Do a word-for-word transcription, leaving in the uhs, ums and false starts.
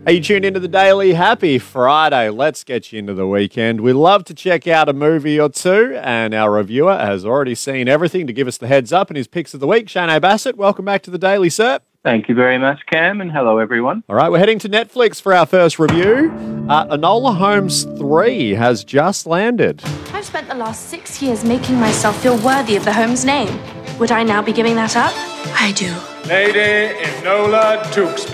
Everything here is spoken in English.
Are you tuned into the Daily? Happy Friday. Let's get you into the weekend. We love to check out a movie or two, and our reviewer has already seen everything to give us the heads up in his picks of the week. Shane Bassett, welcome back to the Daily, sir. Thank you very much, Cam, and hello, everyone. All right, we're heading to Netflix for our first review. Uh, Enola Holmes three has just landed. I've spent the last six years making myself feel worthy of the Holmes name. Would I now be giving that up? I do. Lady Enola Tewksbury.